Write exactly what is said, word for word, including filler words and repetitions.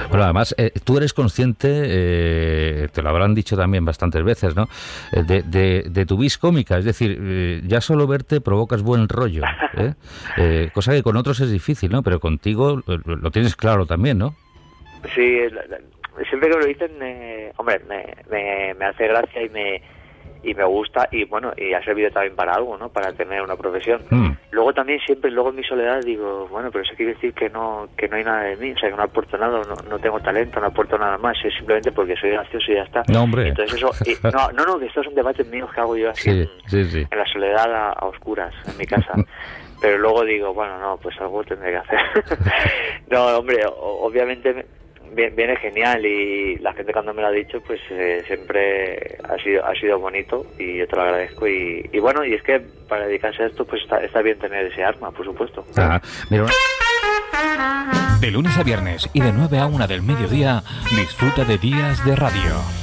Bueno, además, eh, tú eres consciente, eh, te lo habrán dicho también bastantes veces, ¿no? Eh, de, de, de tu vis cómica, es decir, eh, ya solo verte provocas buen rollo, ¿eh? Eh, cosa que con otros es difícil, ¿no? Pero contigo eh, lo tienes claro también, ¿no? Sí, siempre que lo dicen, eh, hombre, me, me, me hace gracia y me y me gusta, y bueno, y ha servido también para algo, ¿no? Para tener una profesión. Mm. Luego también siempre, luego en mi soledad digo, bueno, pero eso quiere decir que no que no hay nada de mí, o sea, que no aporto nada, no, no tengo talento, no aporto nada más, es simplemente porque soy gracioso y ya está. No, hombre. Entonces eso, y, no, no, no, que estos son debates míos que hago yo así, sí, en, sí, sí. en la soledad a, a oscuras, en mi casa. Pero luego digo, bueno, no, pues algo tendré que hacer. No, hombre, o, obviamente viene genial, y la gente cuando me lo ha dicho, pues eh, siempre ha sido ha sido bonito, y yo te lo agradezco. Y, y bueno, y es que para dedicarse a esto, pues está, está bien tener ese arma, por supuesto. Ah, mira. De lunes a viernes y de nueve a una del mediodía, disfruta de Días de Radio.